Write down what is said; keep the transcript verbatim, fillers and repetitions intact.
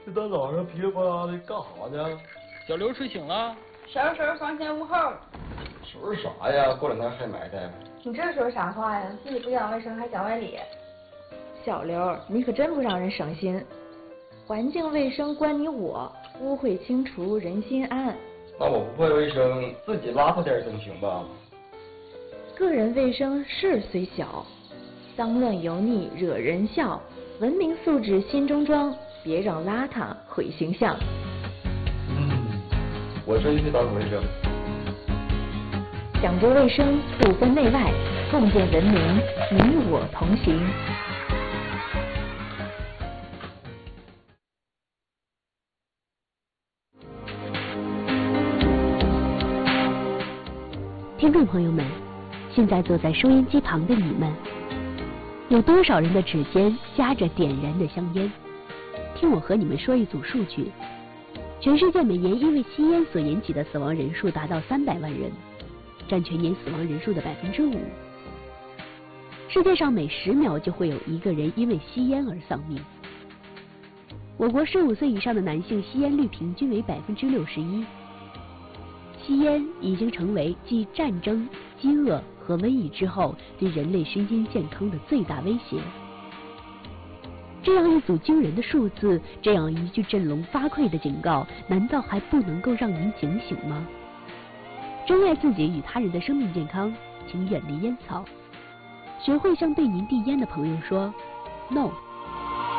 这大早上噼里啪啦的干啥呢？ 小刘睡醒了。 收拾收拾房前屋后。 收拾啥呀？过两天还埋汰。 你这说啥话呀？自己不讲卫生还讲外理。 小刘，你可真不让人省心。环境卫生关你我，污秽清除人心安。 那我不会卫生，自己邋遢点总行吧？ 个人卫生事虽小，脏乱油腻惹人笑。文明素质心中装，别让邋遢毁形象。 嗯，我这就去打扫卫生。 讲究卫生，不分内外，共建文明，你我同行。 听众朋友们，现在坐在收音机旁的你们，有多少人的指尖夹着点燃的香烟？听我和你们说一组数据：全世界每年因为吸烟所引起的死亡人数达到三百万人，占全年死亡人数的百分之五。世界上每十秒就会有一个人因为吸烟而丧命。我国十五岁以上的男性吸烟率平均为百分之六十一。吸烟已经成为继战争、饥饿和瘟疫之后对人类身心健康的最大威胁。这样一组惊人的数字，这样一句振聋发聩的警告，难道还不能够让您警醒吗？珍爱自己与他人的生命健康，请远离烟草，学会向对您递烟的朋友说 “no”。